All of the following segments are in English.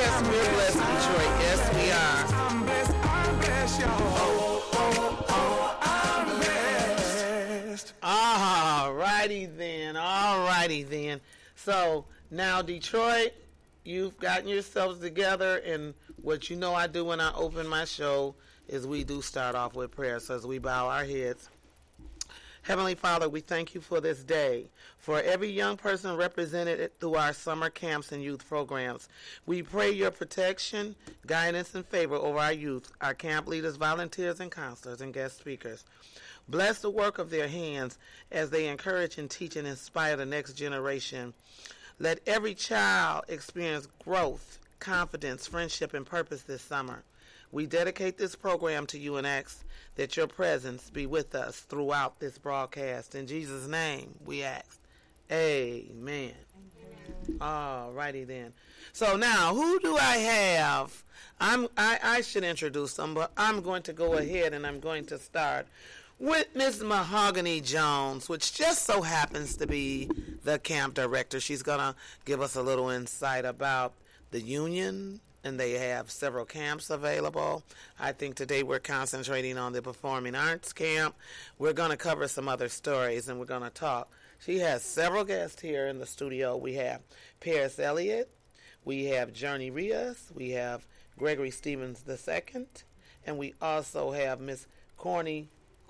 Yes, we're blessed, Detroit. Yes, we are. I'm blessed, y'all. I'm blessed. Alrighty then. So, now, Detroit, you've gotten yourselves together, and what you know I do when I open my show is we do start off with prayer. So as we bow our heads, Heavenly Father, we thank you for this day, for every young person represented through our summer camps and youth programs. We pray your protection, guidance, and favor over our youth, our camp leaders, volunteers, and counselors, and guest speakers. Bless the work of their hands as they encourage and teach and inspire the next generation. Let every child experience growth, confidence, friendship, and purpose this summer. We dedicate this program to you and ask that your presence be with us throughout this broadcast. In Jesus' name, we ask. Amen. All righty then. So now, who do I have? I should introduce them, but I'm going to go ahead and I'm going to start with Miss Mahogany Jones, which just so happens to be the camp director. She's going to give us a little insight about the union, and they have several camps available. I think today we're concentrating on the Performing Arts Camp. We're going to cover some other stories, and we're going to talk. She has several guests here in the studio. We have Paris Elliott. We have Journey Rios. We have Gregory Stevens II. And we also have Miss Courtney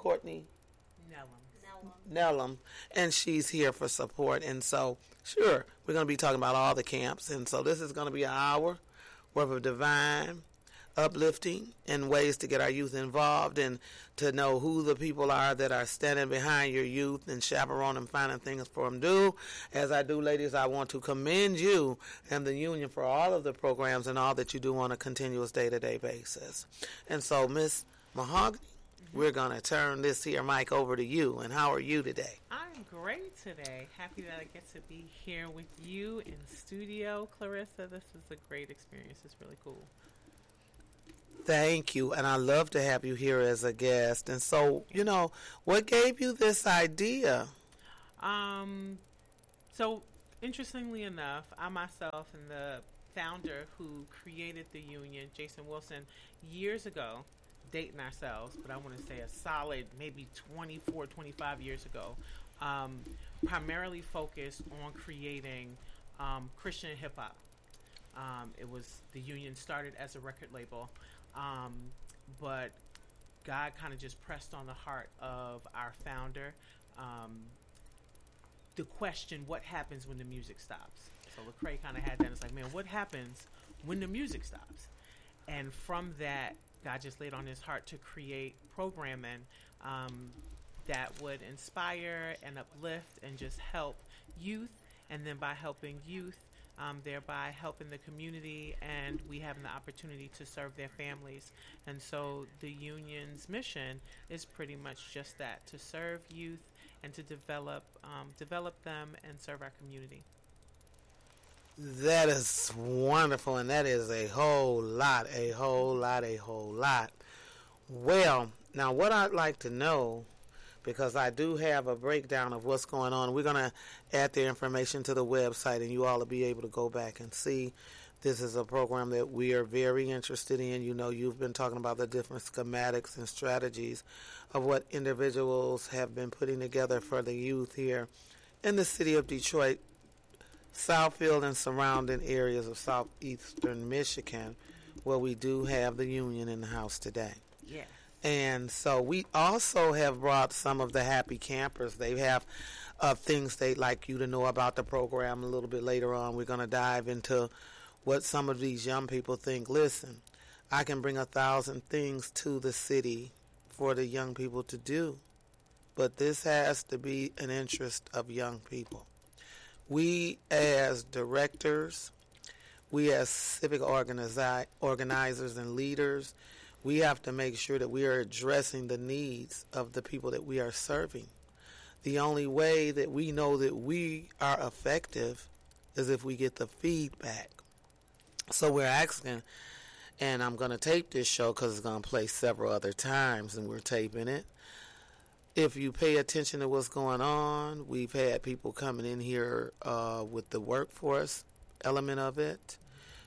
Nellum, and she's here for support. And so, sure, we're going to be talking about all the camps. And so this is going to be an hour worth of divine uplifting and ways to get our youth involved and to know who the people are that are standing behind your youth and chaperone and finding things for them to do. As I do, ladies, I want to commend you and the union for all of the programs and all that you do on a continuous day-to-day basis. And so, Miss Mahogany, we're going to turn this here mic over to you. And how are you today? I'm great today. Happy that I get to be here with you in studio, Clarissa. This is a great experience. It's really cool. Thank you. And I love to have you here as a guest. And so, what gave you this idea? So, interestingly enough, I myself and the founder who created the union, Jason Wilson, years ago, dating ourselves, but I want to say a solid maybe 24, 25 years ago, primarily focused on creating Christian hip-hop. The union started as a record label, but God kind of just pressed on the heart of our founder the question, what happens when the music stops? So Lecrae kind of had that. It's like, man, what happens when the music stops? And from that, God just laid on his heart to create programming that would inspire and uplift and just help youth. And then by helping youth, thereby helping the community, and we having the opportunity to serve their families. And so the union's mission is pretty much just that, to serve youth and to develop them and serve our community. That is wonderful, and that is a whole lot. Well, now what I'd like to know, because I do have a breakdown of what's going on, we're going to add the information to the website, and you all will be able to go back and see. This is a program that we are very interested in. You've been talking about the different schematics and strategies of what individuals have been putting together for the youth here in the city of Detroit, Southfield and surrounding areas of southeastern Michigan, where we do have the union in the house today. Yeah. And so we also have brought some of the happy campers. They have things they'd like you to know about the program a little bit later on. We're going to dive into what some of these young people think. Listen, I can bring 1,000 things to the city for the young people to do, but this has to be an interest of young people. We as directors, we as civic organizers and leaders, we have to make sure that we are addressing the needs of the people that we are serving. The only way that we know that we are effective is if we get the feedback. So we're asking, and I'm going to tape this show because it's going to play several other times, and we're taping it. If you pay attention to what's going on, we've had people coming in here with the workforce element of it.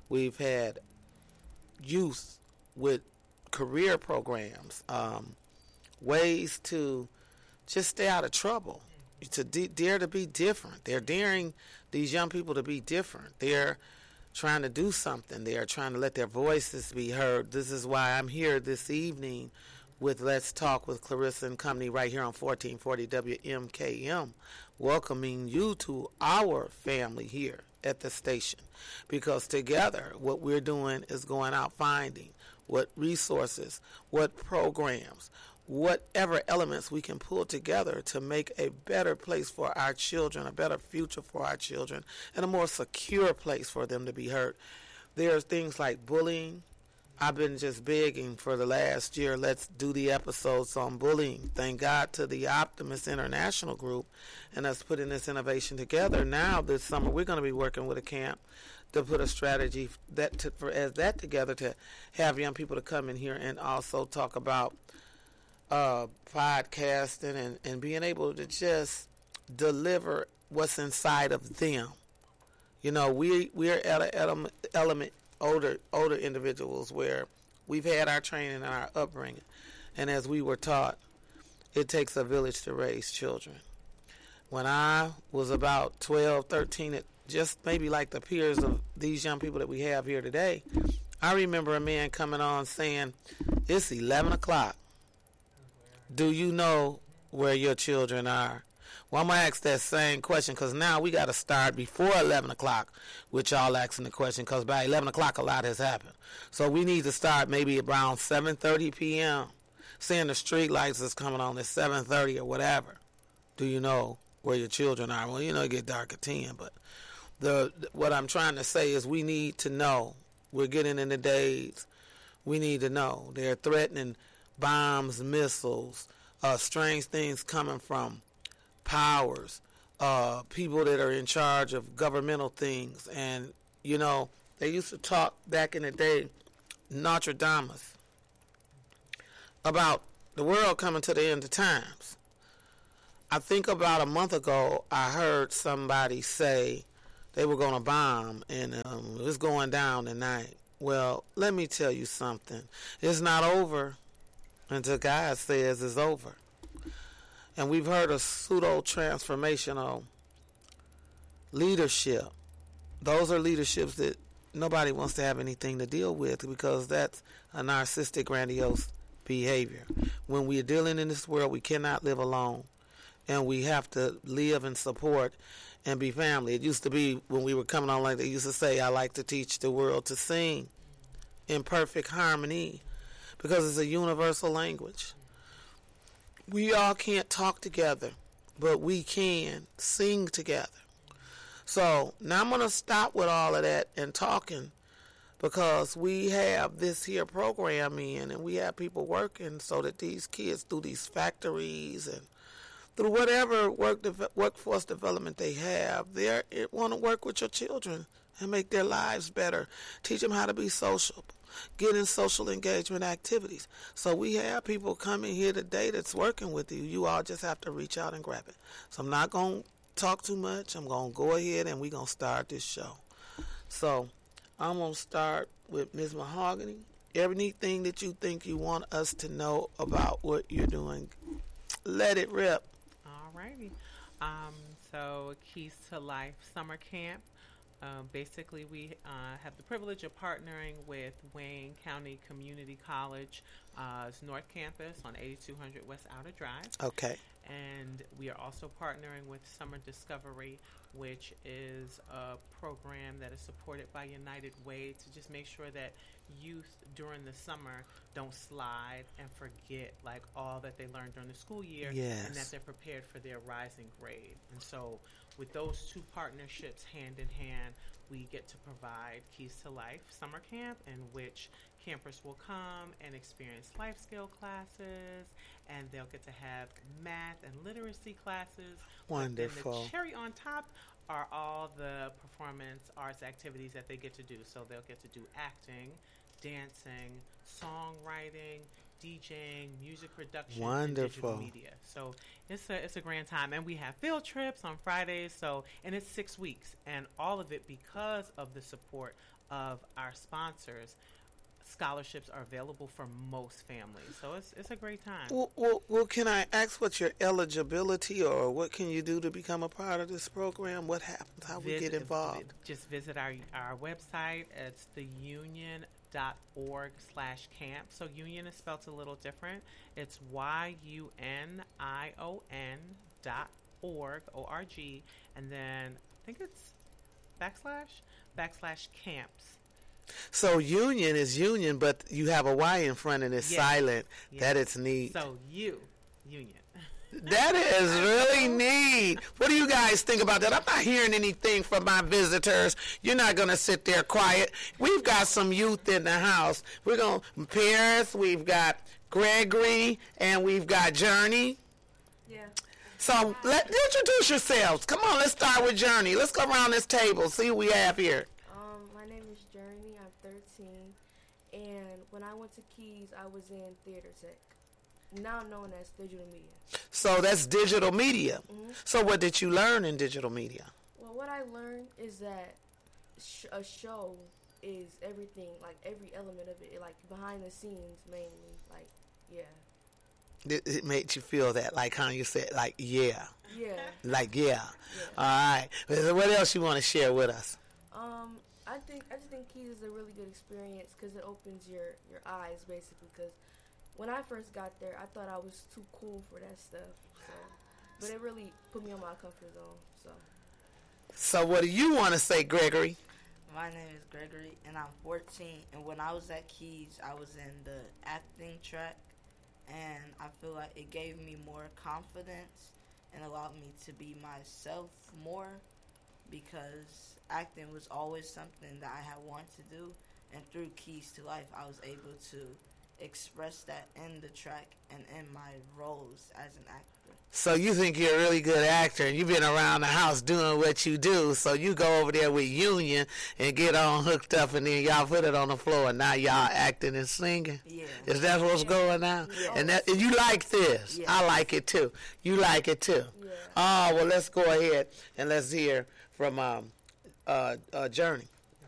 We've had youth with career programs, ways to just stay out of trouble, to dare to be different. They're daring these young people to be different. They're trying to do something. They're trying to let their voices be heard. This is why I'm here this evening with Let's Talk with Clarissa and Company right here on 1440 WMKM, welcoming you to our family here at the station. Because together, what we're doing is going out finding what resources, what programs, whatever elements we can pull together to make a better place for our children, a better future for our children, and a more secure place for them to be heard. There's things like bullying. I've been just begging for the last year, let's do the episodes on bullying. Thank God to the Optimist International Group and us putting this innovation together. Now this summer we're going to be working with a camp to put a strategy that together to have young people to come in here and also talk about podcasting and being able to just deliver what's inside of them. You know, we're at an element older individuals where we've had our training and our upbringing, and as we were taught, it takes a village to raise children. When I was about 12, 13, it just maybe like the peers of these young people that we have here today, I remember a man coming on saying, it's 11 o'clock. Do you know where your children are? Well, I'm going to ask that same question because now we got to start before 11 o'clock with y'all asking the question because by 11 o'clock a lot has happened. So we need to start maybe around 7:30 p.m. Saying the street lights is coming on at 7:30 or whatever. Do you know where your children are? Well, you know, it get dark at 10, but what I'm trying to say is we need to know. We're getting in the days. We need to know. They're threatening bombs, missiles, strange things coming from powers, people that are in charge of governmental things. And, you know, they used to talk back in the day, Notre Dame, about the world coming to the end of times. I think about a month ago, I heard somebody say they were going to bomb and it was going down tonight. Well, let me tell you something. It's not over until God says it's over. And we've heard of pseudo-transformational leadership. Those are leaderships that nobody wants to have anything to deal with because that's a narcissistic, grandiose behavior. When we're dealing in this world, we cannot live alone. And we have to live and support and be family. It used to be when we were coming on like they used to say, I like to teach the world to sing in perfect harmony because it's a universal language. We all can't talk together, but we can sing together. So now I'm going to stop with all of that and talking because we have this here program in and we have people working so that these kids through these factories and through whatever workforce development they have, they want to work with your children and make their lives better. Teach them how to be social. Get in social engagement activities. So we have people coming here today that's working with you. You all just have to reach out and grab it. So I'm not going to talk too much. I'm going to go ahead and we're going to start this show. So I'm going to start with Ms. Mahogany. Anything that you think you want us to know about what you're doing, let it rip. Alrighty. So Keys to Life Summer Camp. Basically, we have the privilege of partnering with Wayne County Community College's North Campus on 8200 West Outer Drive. Okay. And we are also partnering with Summer Discovery, which is a program that is supported by United Way to just make sure that youth during the summer don't slide and forget like all that they learned during the school year. Yes. And that they're prepared for their rising grade. And so with those two partnerships hand in hand, we get to provide Keys to Life Summer Camp, in which campers will come and experience life skill classes, and they'll get to have math and literacy classes. Wonderful. But then the cherry on top are all the performance arts activities that they get to do. So they'll get to do acting, dancing, songwriting, DJing, music production, and digital media. So it's a grand time. And we have field trips on Fridays. And it's 6 weeks. And all of it because of the support of our sponsors, scholarships are available for most families. So it's a great time. Well, can I ask what your eligibility or what can you do to become a part of this program? What happens? How we get involved? Just visit our website. It's theunion.org/camp. So union is spelled a little different. It's YUNION.org, and then I think it's /camps. So union is union, but you have a Y in front and it's silent. Yes. That is neat. So union. That is really neat. What do you guys think about that? I'm not hearing anything from my visitors. You're not going to sit there quiet. We've got some youth in the house. We're going to Paris, we've got Gregory, and we've got Journey. Yeah. So introduce yourselves. Come on, let's start with Journey. Let's go around this table, see who we have here. My name is Journey. I'm 13, and when I went to Keys, I was in theater tech, now known as digital media. So that's digital media. Mm-hmm. So what did you learn in digital media? Well, what I learned is that a show is everything, like every element of it, like behind the scenes mainly, like, yeah. It made you feel that, like how you said, like, yeah. Yeah. Like, yeah. Yeah. All right. What else you want to share with us? I just think Keys is a really good experience because it opens your eyes, basically, because when I first got there, I thought I was too cool for that stuff, so, but it really put me on my comfort zone, so. So what do you want to say, Gregory? My name is Gregory, and I'm 14, and when I was at Keys, I was in the acting track, and I feel like it gave me more confidence and allowed me to be myself more, because acting was always something that I had wanted to do, and through Keys to Life, I was able to express that in the track and in my roles as an actor. So you think you're a really good actor, and you've been around the house doing what you do, so you go over there with Union and get on hooked up, and then y'all put it on the floor, and now y'all acting and singing? Yeah. Is that what's going on? Yeah. And you like this? Yeah. I like it too. You like it too? Yeah. Oh, well, let's go ahead and let's hear from Journey.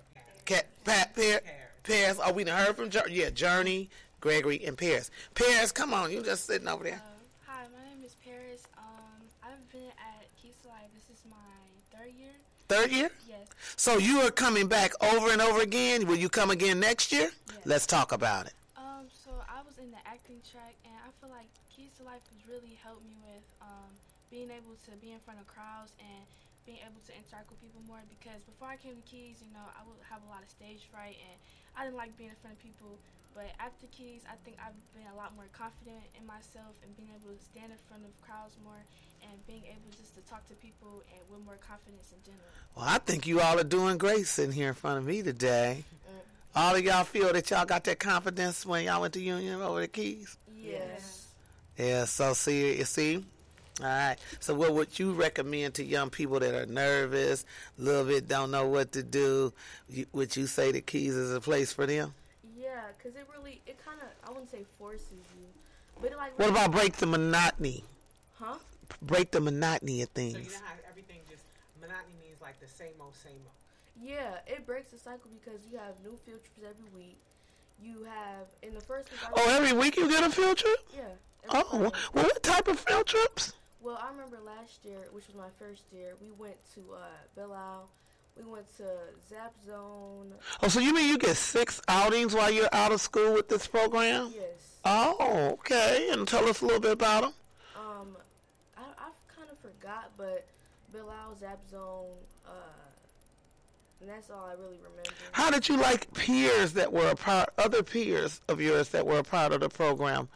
Paris. Oh, we done heard from Journey. Yeah, Journey, Gregory, and Paris. Paris, come on. You just sitting over there. Hi, my name is Paris. I've been at Keys to Life. This is my third year. Third year? Yes. So you are coming back over and over again. Will you come again next year? Yes. Let's talk about it. So I was in the acting track, and I feel like Keys to Life has really helped me with being able to be in front of crowds and being able to interact with people more, because before I came to Keys, I would have a lot of stage fright, and I didn't like being in front of people. But after Keys, I think I've been a lot more confident in myself and being able to stand in front of crowds more and being able just to talk to people and with more confidence in general. Well, I think you all are doing great sitting here in front of me today. All of y'all feel that y'all got that confidence when y'all went to Union over the Keys? Yes. Yeah, so you see? All right. So what would you recommend to young people that are nervous, a little bit don't know what to do? Would you say the Keys is a place for them? Yeah, because it kind of, I wouldn't say forces you, but it like... What about break the monotony? Huh? Break the monotony of So you things. know how everything just monotony means like the same old, same old. Yeah, it breaks the cycle because you have new field trips every week. You have, in the first week... Oh, every week you get a field trip? Yeah. Oh, Friday. well, what type of field trips? Well, I remember last year, which was my first year, we went to Belle Isle. We went to Zap Zone. Oh, so you mean you get 6 outings while you're out of school with this program? Yes. Oh, okay. And tell us a little bit about them. I kind of forgot, but Belle Isle, Zap Zone, and that's all I really remember. How did you like peers that were other peers of yours that were a part of the program?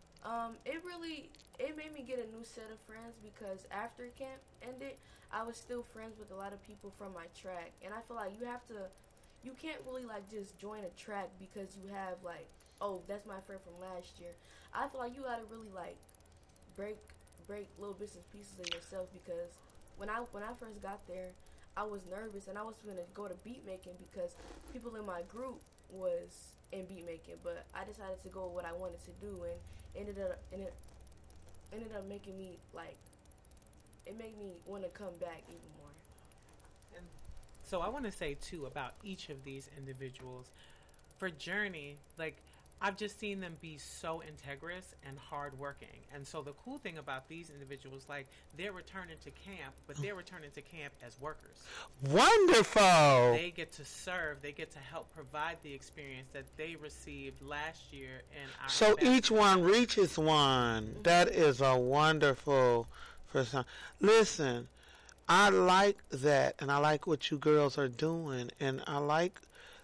It made me get a new set of friends because after camp ended, I was still friends with a lot of people from my track, and I feel like you can't really like just join a track because you have like, oh, that's my friend from last year. I feel like you gotta really like break little bits and pieces of yourself, because when I first got there, I was nervous and I was gonna go to beat making because people in my group was in beat making, but I decided to go with what I wanted to do, and it ended up making me like, it made me want to come back even more. And So I want to say too about each of these individuals. For Journey, like, I've just seen them be so integrous and hardworking. And so the cool thing about these individuals, like, they're returning to camp, but they're returning to camp as workers. Wonderful. They get to serve. They get to help provide the experience that they received last year in our So ambassador. each one reaches one. That is a wonderful first time. Listen, I like that, and I like what you girls are doing, and I like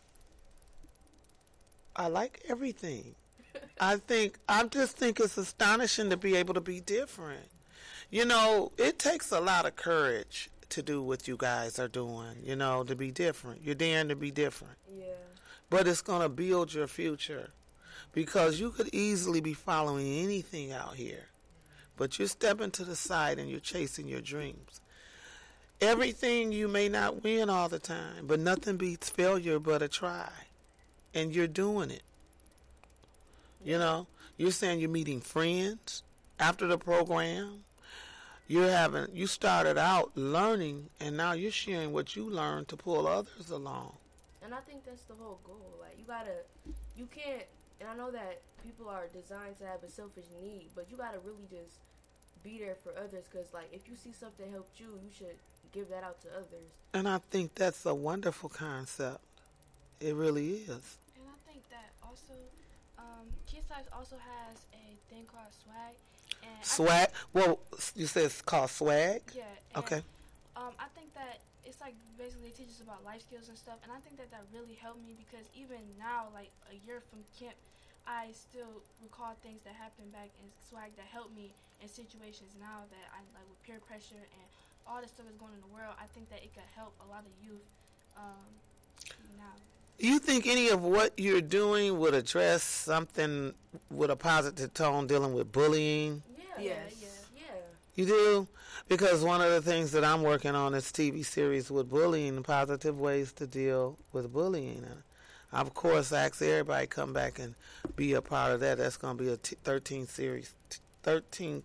everything. I just think it's astonishing to be able to be different. You know, it takes a lot of courage to do what you guys are doing, you know, to be different. You're daring to be different. Yeah. But it's going to build your future, because you could easily be following anything out here. But you're stepping to the side and you're chasing your dreams. Everything you may not win all the time, but nothing beats failure but a try. And you're doing it. You know, you're saying you're meeting friends after the program. You started out learning, and now you're sharing what you learned to pull others along. And I think that's the whole goal. Like, you can't, and I know that people are designed to have a selfish need, but you gotta really just be there for others, because, like, if you see something helped you, you should give that out to others. And I think that's a wonderful concept. It really is. And I think that also, Kids Life also has a thing called swag. And Swag? Well, you said it's called swag? Yeah. And, Okay. I think that it's like basically they teach us about life skills and stuff, and I think that really helped me, because even now, like a year from camp, I still recall things that happened back in swag that helped me in situations now that I like with peer pressure and all the stuff that's going on in the world. I think that it could help a lot of youth now. You think any of what you're doing would address something with a positive tone dealing with bullying? Yeah. Yes. Yeah. You do? Because one of the things that I'm working on is TV series with bullying, positive ways to deal with bullying. And I, of course, ask everybody to come back and be a part of that. That's going to be a 13 series TV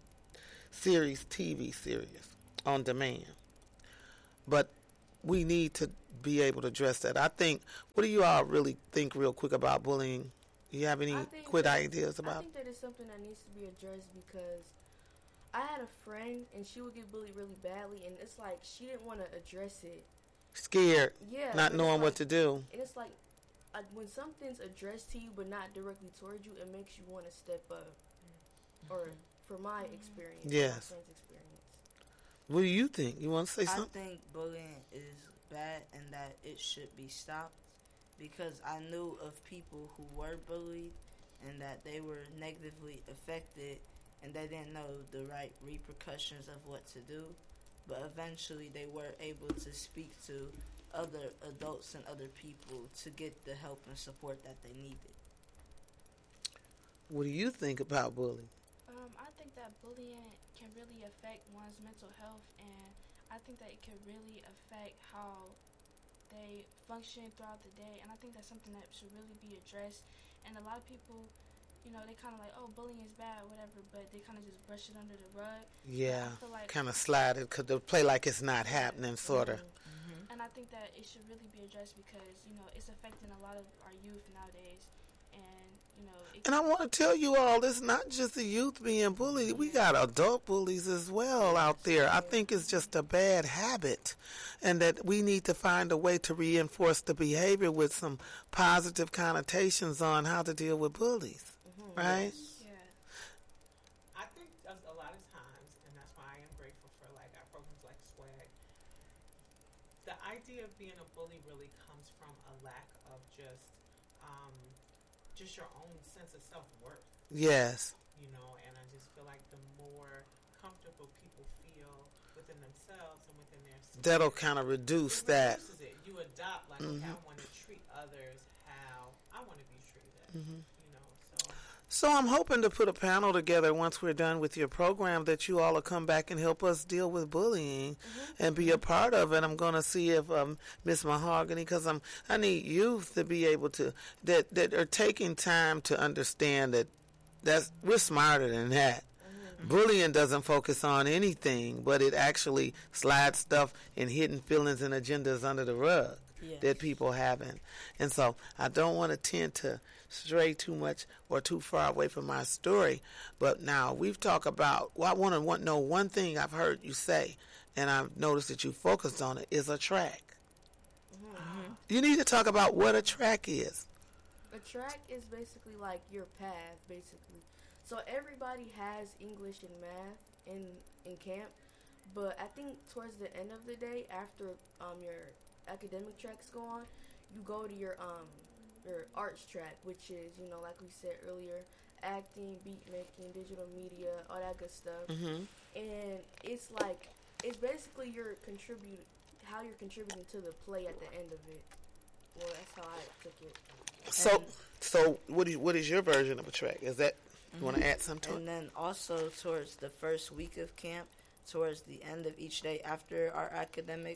series on demand. But we need to be able to address that. I think, what do you all really think real quick about bullying? You have any I think quick that- ideas I about think that it's something that needs to be addressed, because I had a friend and she would get bullied really badly, and it's like she didn't want to address it. scared, Yeah. not but knowing it's what like- to do? And it's like when something's addressed to you but not directly towards you, it makes you want to step up. Or for my experience, Yes. my friend's experience. What do you think? You want to say I something? think bullying is bad and that it should be stopped, because I knew of people who were bullied and that they were negatively affected and they didn't know the right repercussions of what to do, but eventually they were able to speak to other adults and other people to get the help and support that they needed. What do you think about bullying? I think that bullying can really affect one's mental health, and I think that it can really affect how they function throughout the day, and I think that's something that should really be addressed. And a lot of people, you know, they kind of like, oh, bullying is bad, whatever, but they kind of just brush it under the rug. Yeah, I feel like, kind of slide it, could they play like it's not happening, sort of. and I think that it should really be addressed, because, you know, it's affecting a lot of our youth nowadays, and, you know, it And I want to tell you all, it's not just the youth being bullied. We got adult bullies as well out there. I think it's just a bad habit, and that we need to find a way to reinforce the behavior with some positive connotations on how to deal with bullies, right? yeah. I think a lot of times, and that's why I am grateful for like our programs like Swag. The idea of being a bully really comes from a lack of just your own sense of self-worth, Yes. you know. And I just feel like the more comfortable people feel within themselves and within their That'll spirit, kind of reduce it that. reduces it. You adopt like, okay, I want to treat others how I want to be treated, you know. So So I'm hoping to put a panel together once we're done with your program that you all will come back and help us deal with bullying and be a part of it. I'm going to see if Miss Mahogany, because I need youth to be able to that are taking time to understand that we're smarter than that. Bullying doesn't focus on anything, but it actually slides stuff and hidden feelings and agendas under the rug Yes. that people haven't. And so I don't want to tend to stray too much or too far away from my story. But now we've talked about, well, I want to know one thing I've heard you say, and I've noticed that you focused on it, is a track. You need to talk about what a track is. A track is basically like your path, basically. So everybody has English and math in camp, but I think towards the end of the day, after your academic tracks go on, you go to your arts track, which is, you know, like we said earlier, acting, beat making, digital media, all that good stuff. And it's like, it's basically how you're contributing to the play at the end of it. Well, that's how I took it. So what is your version of a track? Is that, you want to add something to And it? then also towards the first week of camp, towards the end of each day after our academic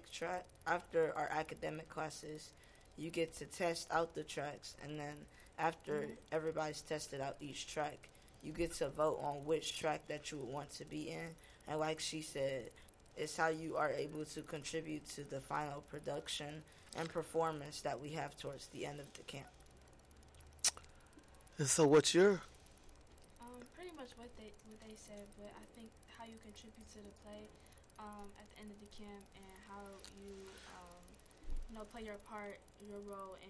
classes, you get to test out the tracks, and then after everybody's tested out each track, you get to vote on which track that you would want to be in. And like she said, it's how you are able to contribute to the final production and performance that we have towards the end of the camp. And so what's your... Pretty much what they said, but I think how you contribute to the play at the end of the camp, and how you play your part, your role in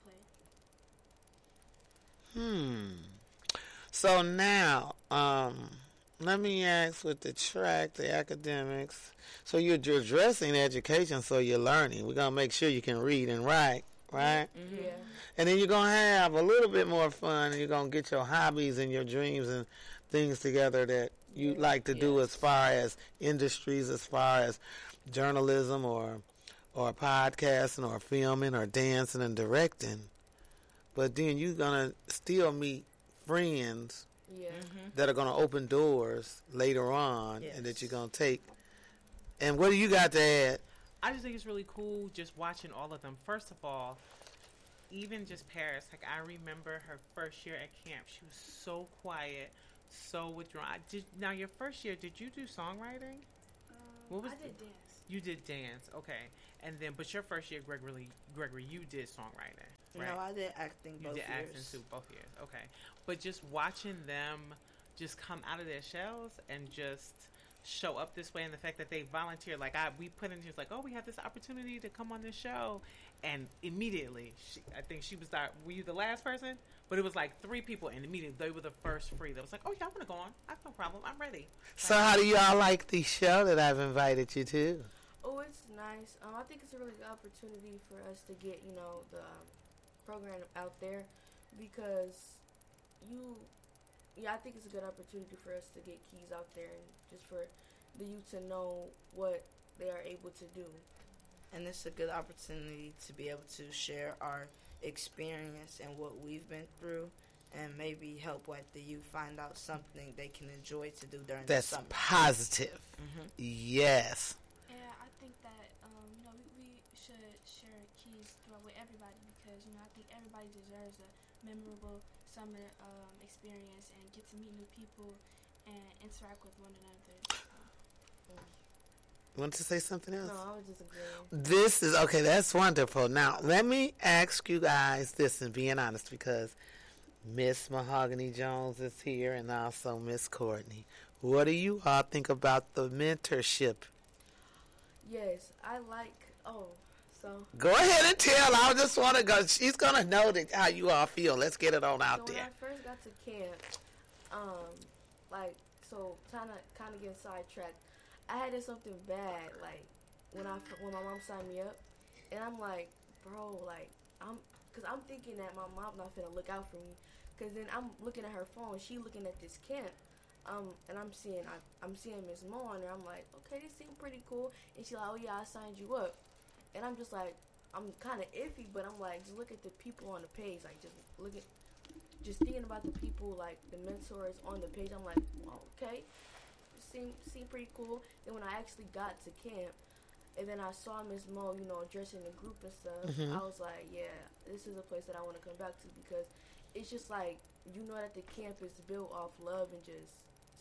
the play. So now, let me ask with the track, the academics. So you're addressing education, so you're learning. We're going to make sure you can read and write, right? Yeah. And then you're going to have a little bit more fun, and you're going to get your hobbies and your dreams and things together that you like to do as far as industries, as far as journalism or podcasting or filming or dancing and directing. But then you're going to still meet friends Yeah. that are going to open doors later on and that you're going to take. And what do you got to add? I just think it's really cool just watching all of them. First of all, even just Paris, like I remember her first year at camp, she was so quiet, so withdrawn. Now your first year, did you do songwriting? What was I did dance. You did dance, okay. And then, but your first year, Gregory, you did songwriting, right? No, I did acting both You did years. acting too, both years, okay. But just watching them just come out of their shells and just show up this way, and the fact that they volunteered, like we put in, she was like, oh, we have this opportunity to come on this show, and immediately, I think she was were you the last person? But it was like 3 people, and immediately they were the first 3 that was like, oh yeah, I want to go on. I have no problem. I'm ready. So how do y'all like the show that I've invited you to? Oh, it's nice. I think it's a really good opportunity for us to get, the program out there, because I think it's a good opportunity for us to get Keys out there and just for the youth to know what they are able to do. And it's a good opportunity to be able to share our experience and what we've been through, and maybe help the youth find out something they can enjoy to do during That's the summer. positive. Yes. Yeah, I think that we should share Keys throughout with everybody, because I think everybody deserves a memorable summer experience and get to meet new people and interact with one another. Want to say something else? No, I was just agreeing. This is okay. That's wonderful. Now, let me ask you guys this, and being honest, because Miss Mahogany Jones is here, and also Miss Courtney. What do you all think about the mentorship? Yes, I like. Go ahead and tell. I just want to go. She's gonna know how you all feel. Let's get it on out So there. when I first got to camp, kind of getting sidetracked, I had did something bad, like when my mom signed me up, and I'm like, bro, like cause I'm thinking that my mom not finna look out for me, cause then I'm looking at her phone, she looking at this camp, and I'm seeing Miss Mo on there. I'm like, okay, this seems pretty cool, and she like, oh yeah, I signed you up, and I'm just like, I'm kind of iffy, but I'm like, just look at the people on the page, like just thinking about the people, like the mentors on the page. I'm like, well, okay, seemed pretty cool. Then when I actually got to camp, and then I saw Miss Mo, dressing the group and stuff, I was like, yeah, this is a place that I want to come back to, because it's just like, that the camp is built off love and just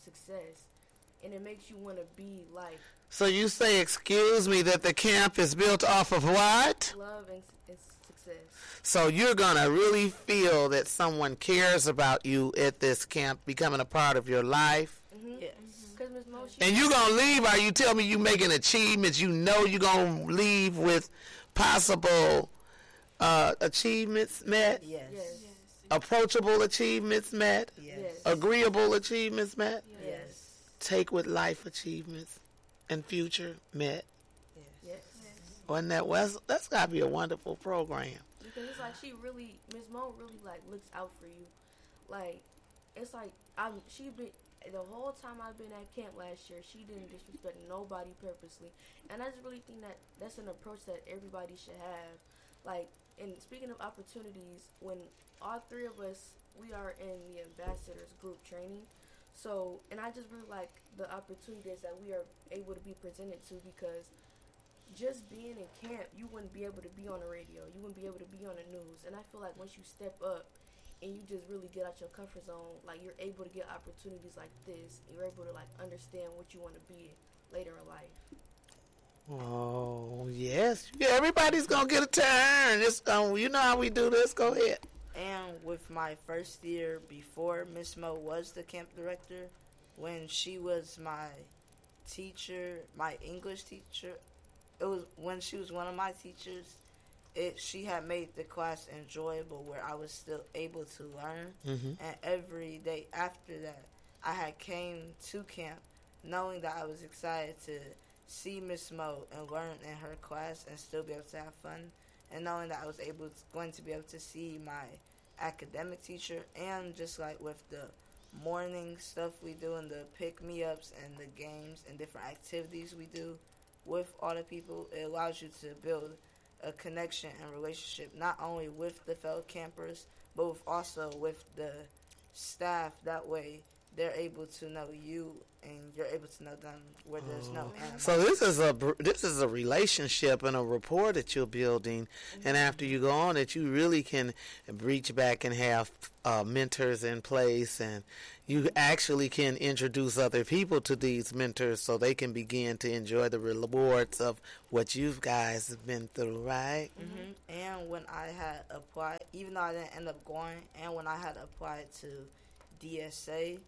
success, and it makes you want to be like So you say, excuse me, that the camp is built off of what? love and success. So you're going to really feel that someone cares about you at this camp, becoming a part of your life. Yes. Because Miss Mo, And you're going to leave, or you tell me you making achievements, you know you're going to leave with possible achievements met, Yes. yes, approachable achievements met, Yes. yes, agreeable achievements met, Yes. take with life achievements and future met. yes. Wasn't that, that's got to be a wonderful program. Because it's like Miss Mo really like looks out for you. Like it's like she been the whole time I've been at camp last year. She didn't disrespect nobody purposely, and I just really think that that's an approach that everybody should have. Like, and speaking of opportunities, when all three of us we are in the ambassadors group training, so and I just really like the opportunities that we are able to be presented to because. Just being in camp, you wouldn't be able to be on the radio. You wouldn't be able to be on the news. And I feel like once you step up and you just really get out your comfort zone, like you're able to get opportunities like this. You're able to like understand what you want to be later in life. Oh, yes. Yeah, everybody's going to get a turn. You know how we do this. Go ahead. And with my first year before Miss Mo was the camp director, when she was my teacher, my English teacher, it was when she was one of my teachers, she had made the class enjoyable where I was still able to learn. Mm-hmm. And every day after that, I had came to camp knowing that I was excited to see Miss Mo and learn in her class and still be able to have fun, and knowing that I was going to be able to see my academic teacher, and just like with the morning stuff we do and the pick-me-ups and the games and different activities we do with all the people, it allows you to build a connection and relationship not only with the fellow campers but also with the staff. That way they're able to know you and you're able to know them where there's no animosity. So this is a relationship and a rapport that you're building, and after you go on it, you really can reach back and have mentors in place, and you actually can introduce other people to these mentors so they can begin to enjoy the rewards of what you guys have been through, right? Mm-hmm. And when I had applied, even though I didn't end up going, and when I had applied to DSA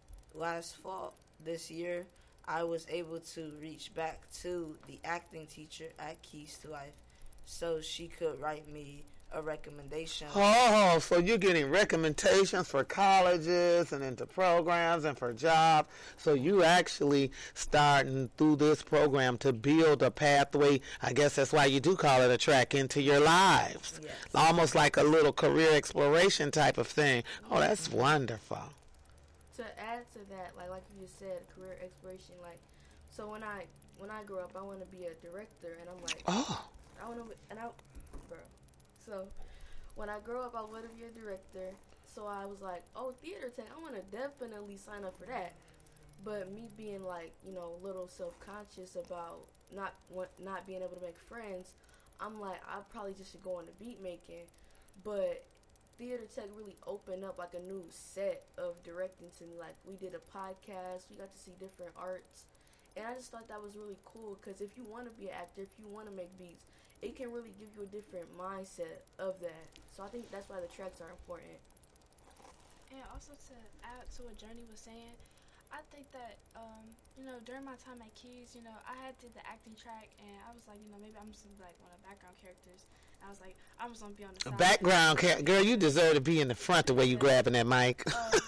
this year, I was able to reach back to the acting teacher at Keys to Life so she could write me a recommendation. Oh, so you're getting recommendations for colleges and into programs and for jobs. So you actually starting through this program to build a pathway. I guess that's why you do call it a track into your lives. Yes. Almost like a little career exploration type of thing. Oh, that's wonderful. To add to that, like you just said, career exploration. Like, so when I grow up, I want to be a director, and I'm like, Oh, I want to, bro. So when I grow up, I want to be a director. So I was like, oh, theater tech, I want to definitely sign up for that. But me being like, a little self-conscious about not being able to make friends, I'm like, I probably just should go into beat making. But theater tech really opened up like a new set of directing to me. Like, we did a podcast, we got to see different arts, and I just thought that was really cool because if you want to be an actor, if you want to make beats, it can really give you a different mindset of that. So I think that's why the tracks are important. And also to add to what Journey was saying, I think that, during my time at Keys, I had did the acting track, and I was like, maybe I'm just like one of the background characters. I was like, I'm just going to be on the a side. background girl, you deserve to be in the front the way you grabbing that mic.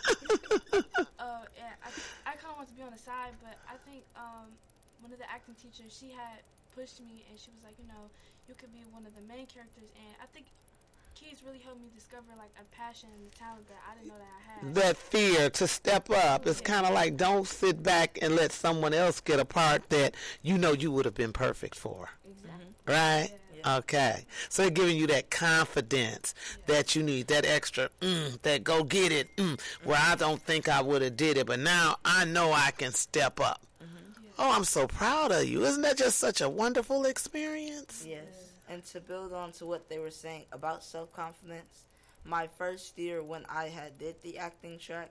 And I kind of want to be on the side, but I think one of the acting teachers, she had pushed me, and she was like, you could be one of the main characters, and I think Keys really helped me discover like a passion and a talent that I didn't know that I had. That fear to step up. It's kind of like, don't sit back and let someone else get a part that you would have been perfect for. Exactly. Right? Yeah. Okay. So they're giving you that confidence that you need, that extra, that go get it, where I don't think I would have did it, but now I know I can step up. Oh, I'm so proud of you. Isn't that just such a wonderful experience? Yes. And to build on to what they were saying about self-confidence, my first year when I had did the acting track,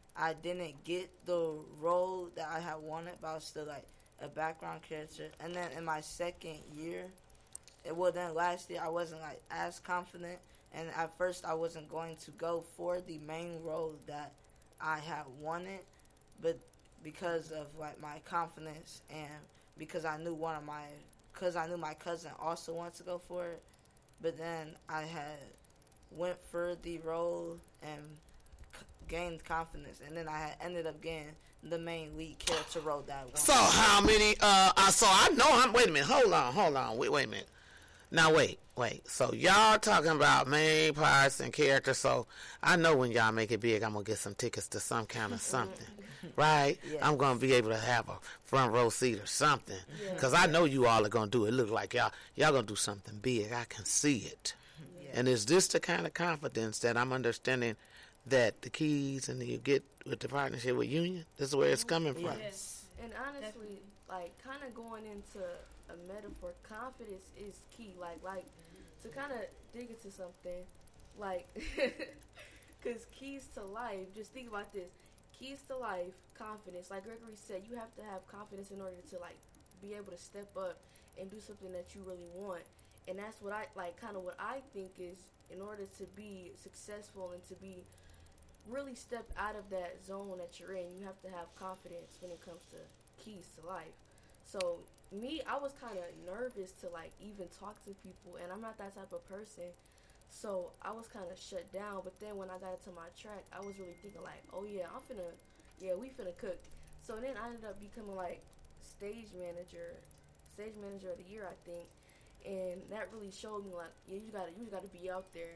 I didn't get the role that I had wanted, but I was still like a background character. And then in my second year, then last year I wasn't like as confident, and at first I wasn't going to go for the main role that I had wanted, but because of like my confidence and because I knew my cousin also wanted to go for it, but then I had went for the role and gained confidence, and then I had ended up getting the main lead character role that I wanted. So how many? So I know. Wait a minute. Hold on. Wait a minute. Now wait. So y'all talking about main parts and characters. So I know when y'all make it big, I'm gonna get some tickets to some kind of something, right? Yeah. I'm gonna be able to have a front row seat or something, cause I know you all are gonna do it. Look like y'all gonna do something big. I can see it. Yeah. And is this the kind of confidence that I'm understanding that the Keys and you get with the partnership with Union? This is where it's coming from. Yes. And honestly, like, kind of going into a metaphor, confidence is key. Like to kind of dig into something, like, because keys to life. Just think about this: keys to life, confidence. Like Gregory said, you have to have confidence in order to like be able to step up and do something that you really want. And that's what I like. Kind of what I think is, in order to be successful and to be really step out of that zone that you're in, you have to have confidence when it comes to keys to life. So me, I was kind of nervous to like even talk to people, and I'm not that type of person, so I was kind of shut down. But then when I got into my track, I was really thinking like, oh yeah, we finna cook. So then I ended up becoming like stage manager of the year, I think, and that really showed me like, yeah, you gotta be out there.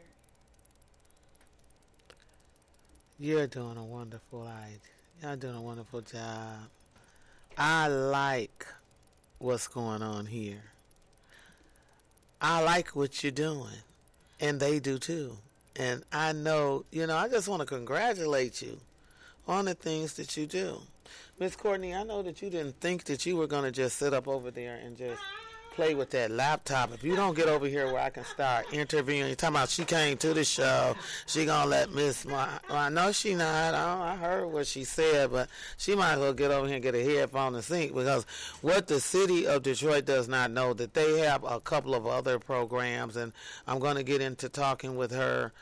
You're doing a wonderful You're doing a wonderful job. I like what's going on here. I like what you're doing, and they do too. And I know, I just want to congratulate you on the things that you do. Miss Courtney, I know that you didn't think that you were going to just sit up over there and just play with that laptop. If you don't get over here where I can start interviewing, you're talking about she came to the show, she gonna let Miss I know she not. I heard what she said, but she might as well get over here and get a headphone and sing, because what the city of Detroit does not know, that they have a couple of other programs, and I'm going to get into talking with her